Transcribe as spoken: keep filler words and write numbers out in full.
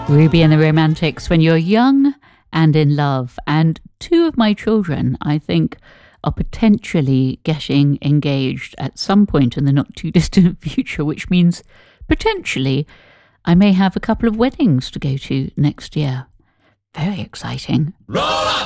Ruby and the Romantics, when you're young and in love. And two of my children, I think, are potentially getting engaged at some point in the not too distant future, which means potentially I may have a couple of weddings to go to next year. Very exciting. Roll up!